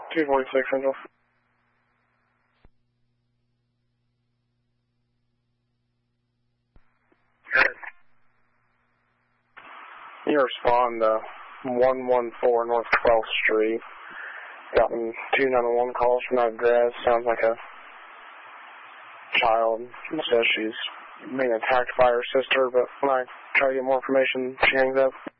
246 Central. You respond to 114 North 12th Street. Gotten 2 911 calls from that address. Sounds like a child. Says she's being attacked by her sister, but when I try to get more information, she hangs up.